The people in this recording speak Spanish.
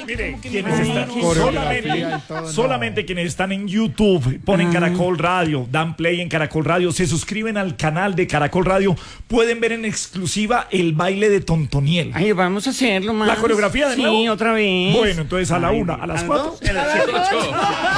Mire, quienes están coreografía y todo, solamente quienes están en YouTube, ponen Caracol Radio, dan play en Caracol Radio, se suscriben al canal de Caracol Radio, pueden ver en exclusiva el baile de Tontoniel. Ay, vamos a hacerlo más. ¿La coreografía de nuevo? Sí, otra vez. Bueno, entonces a la 1, a las 4. A las 7.